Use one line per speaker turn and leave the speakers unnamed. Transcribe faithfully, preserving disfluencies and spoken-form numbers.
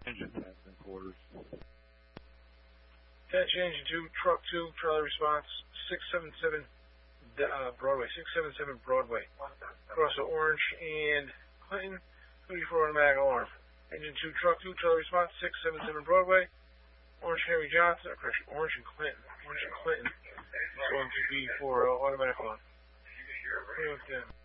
Engine and quarters.
Attention, engine two, truck two, Charlie response, six seven seven uh, Broadway, six seven seven Broadway. Across the Orange and Clinton, thirty-four automatic alarm. Engine two, truck two, Charlie response, six seven seven Broadway. Orange Henry Johnson, correction, Orange and Clinton. Orange and Clinton. It's going to be for uh, automatic alarm.